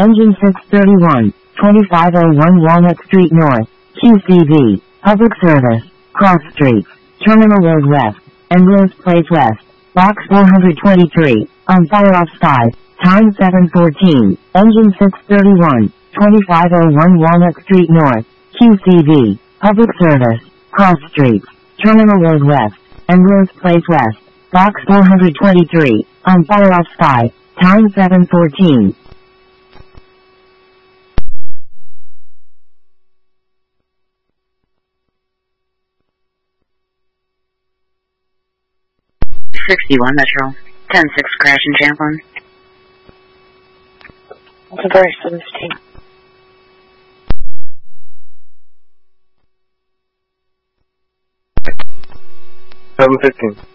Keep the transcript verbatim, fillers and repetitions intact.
Engine six thirty-one, twenty-five oh one Walnut Street North, Q C V, Public Service, Cross Streets, Terminal Road West, and Rose Place West, Box four twenty-three, on fire off five, time seven fourteen, Engine six thirty-one, twenty-five oh one Walnut Street North, Q C V, Public Service, Cross Streets, Terminal Road West, and Rose Place West, Box four twenty-three, on fire off five, time seven fourteen. sixty-one Metro, ten six crash in Champlin. It's a very seven fifteen. seven fifteen.